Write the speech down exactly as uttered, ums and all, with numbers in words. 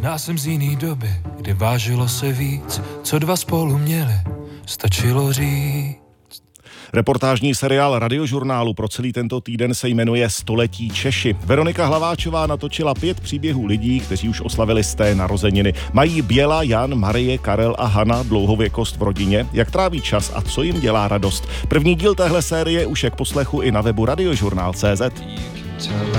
Já jsem z jiný doby, kdy vážilo se víc, co dva spolu měli, stačilo říct. Reportážní seriál Radiožurnálu pro celý tento týden se jmenuje Století Češi. Veronika Hlaváčová natočila pět příběhů lidí, kteří už oslavili sté narozeniny. Mají Běla, Jan, Marie, Karel a Hana dlouhověkost v rodině, jak tráví čas a co jim dělá radost. První díl téhle série už je k poslechu i na webu radiožurnál tečka cé zet.